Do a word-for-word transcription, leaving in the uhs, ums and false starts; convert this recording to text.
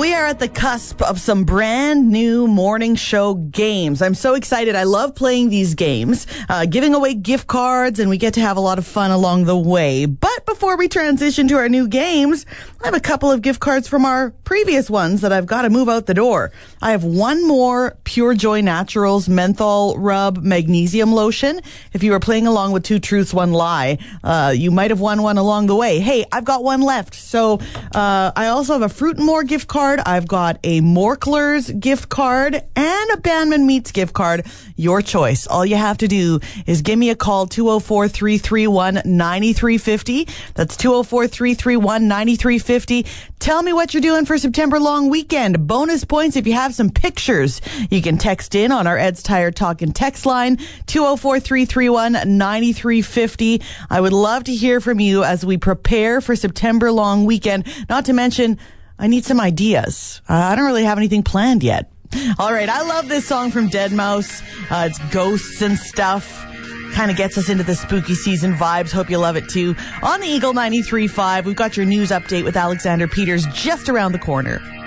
We are at the cusp of some brand new morning show games. I'm so excited. I love playing these games, uh, giving away gift cards, and we get to have a lot of fun along the way. But before we transition to our new games, I have a couple of gift cards from our previous ones that I've got to move out the door. I have one more Pure Joy Naturals Menthol Rub Magnesium Lotion. If you were playing along with Two Truths, One Lie, uh, you might have won one along the way. Hey, I've got one left. So uh, I also have a Fruit and More gift card. I've got a Morklers gift card and a Bandman Meats gift card. Your choice. All you have to do is give me a call, two oh four, three three one, nine three five oh. That's two oh four, three three one, nine three five oh. Tell me what you're doing for September long weekend. Bonus points if you have some pictures. You can text in on our Ed's Tire Talkin' text line, two oh four, three three one, nine three five oh. I would love to hear from you as we prepare for September long weekend. Not to mention, I need some ideas. Uh, I don't really have anything planned yet. All right, I love this song from deadmau five. Uh, it's ghosts and stuff. Kind of gets us into the spooky season vibes. Hope you love it too. On the Eagle ninety-three point five, we've got your news update with Alexander Peters just around the corner.